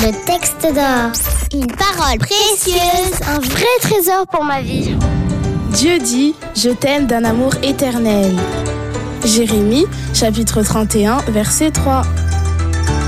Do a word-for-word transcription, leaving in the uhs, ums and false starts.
Le texte d'or. Une parole précieuse. Un vrai trésor pour ma vie. Dieu dit « Je t'aime d'un amour éternel ». Jérémie, chapitre trente et un, verset trois.